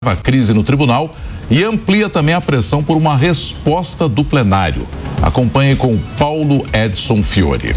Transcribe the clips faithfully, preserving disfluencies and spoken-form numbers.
agrava a crise no tribunal e amplia também a pressão por uma resposta do plenário. Acompanhe com Paulo Edson Fiore.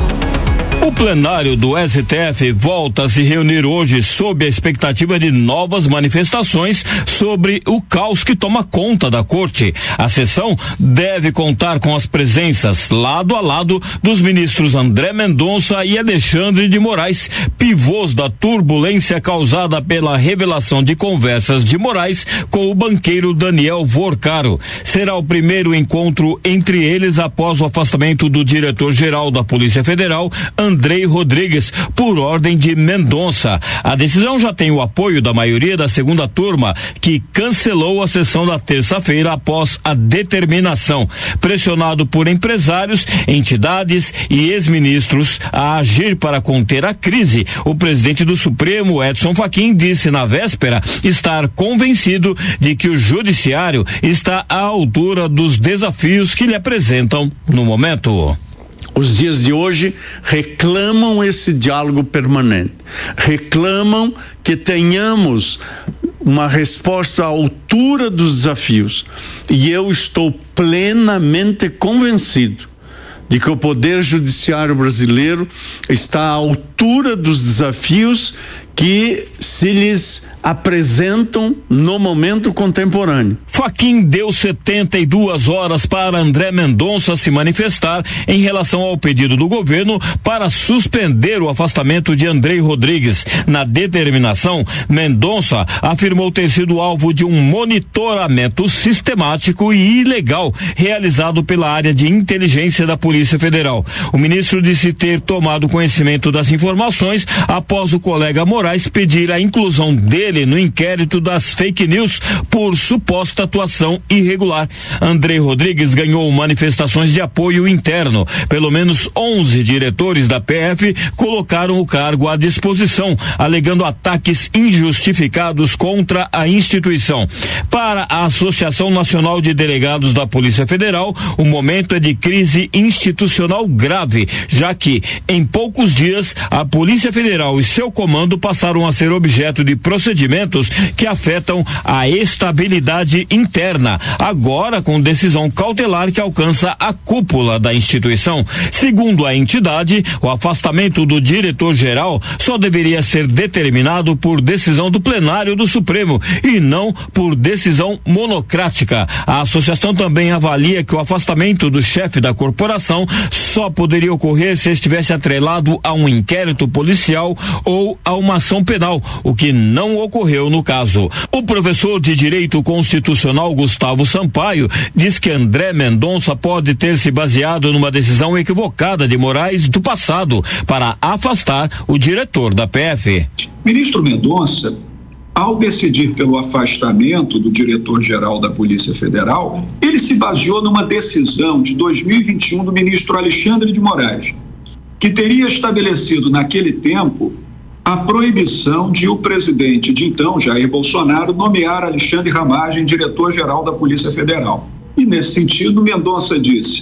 O plenário do S T F volta a se reunir hoje sob a expectativa de novas manifestações sobre o caos que toma conta da corte. A sessão deve contar com as presenças lado a lado dos ministros André Mendonça e Alexandre de Moraes, pivôs da turbulência causada pela revelação de conversas de Moraes com o banqueiro Daniel Vorcaro. Será o primeiro encontro entre eles após o afastamento do diretor-geral da Polícia Federal, Andrei Rodrigues, por ordem de Mendonça. A decisão já tem o apoio da maioria da segunda turma, que cancelou a sessão da terça-feira após a determinação, pressionado por empresários, entidades e ex-ministros a agir para conter a crise. O presidente do Supremo, Edson Fachin, disse na véspera estar convencido de que o judiciário está à altura dos desafios que lhe apresentam no momento. Os dias de hoje reclamam esse diálogo permanente, reclamam que tenhamos uma resposta à altura dos desafios. E eu estou plenamente convencido de que o Poder Judiciário brasileiro está à altura dos desafios que se lhes apresentam no momento contemporâneo. Fachin deu setenta e duas horas para André Mendonça se manifestar em relação ao pedido do governo para suspender o afastamento de Andrei Rodrigues. Na determinação, Mendonça afirmou ter sido alvo de um monitoramento sistemático e ilegal realizado pela área de inteligência da Polícia Federal. O ministro disse ter tomado conhecimento das informações após o colega Moraes pedir a inclusão dele no inquérito das fake news por suposta atuação irregular. Andrei Rodrigues ganhou manifestações de apoio interno. Pelo menos onze diretores da P F colocaram o cargo à disposição, alegando ataques injustificados contra a instituição. Para a Associação Nacional de Delegados da Polícia Federal, o momento é de crise institucional grave, já que em poucos dias a Polícia Federal e seu comando passaram a ser objeto de procedimentos que afetam a estabilidade interna, agora com decisão cautelar que alcança a cúpula da instituição. Segundo a entidade, o afastamento do diretor-geral só deveria ser determinado por decisão do plenário do Supremo e não por decisão monocrática. A associação também avalia que o afastamento do chefe da corporação só poderia ocorrer se estivesse atrelado a um inquérito policial ou a uma ação penal, o que não ocorreu no caso. O professor de Direito Constitucional Gustavo Sampaio diz que André Mendonça pode ter se baseado numa decisão equivocada de Moraes do passado para afastar o diretor da P F. Ministro Mendonça, ao decidir pelo afastamento do diretor-geral da Polícia Federal, ele se baseou numa decisão de dois mil e vinte e um do ministro Alexandre de Moraes, que teria estabelecido naquele tempo a proibição de o presidente de então, Jair Bolsonaro, nomear Alexandre Ramagem diretor-geral da Polícia Federal. E nesse sentido, Mendonça disse: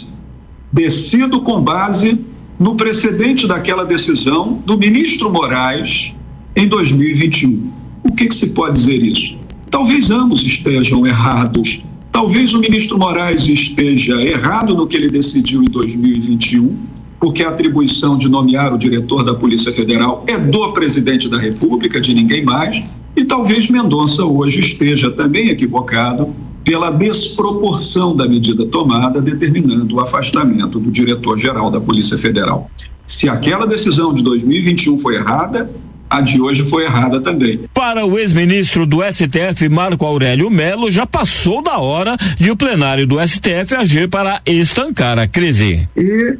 decido com base no precedente daquela decisão do ministro Moraes em dois mil e vinte e um. O que que se pode dizer isso? Talvez ambos estejam errados. Talvez o ministro Moraes esteja errado no que ele decidiu em dois mil e vinte e um, porque a atribuição de nomear o diretor da Polícia Federal é do presidente da República, de ninguém mais, e talvez Mendonça hoje esteja também equivocado pela desproporção da medida tomada, determinando o afastamento do diretor-geral da Polícia Federal. Se aquela decisão de dois mil e vinte e um foi errada, a de hoje foi errada também. Para o ex-ministro do S T F, Marco Aurélio Mello, já passou da hora de o plenário do S T F agir para estancar a crise. E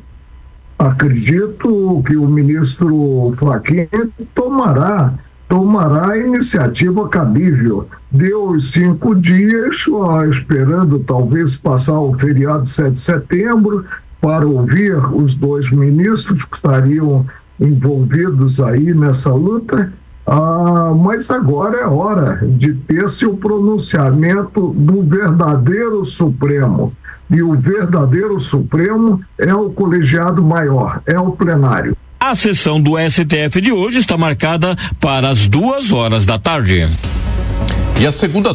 acredito que o ministro Fachin tomará, tomará a iniciativa cabível. Deu os cinco dias, ó, esperando talvez passar o feriado de sete de setembro, para ouvir os dois ministros que estariam envolvidos aí nessa luta, ah, mas agora é hora de ter seu pronunciamento do verdadeiro Supremo. E o verdadeiro Supremo é o colegiado maior, é o plenário. A sessão do S T F de hoje está marcada para as duas horas da tarde. E a segunda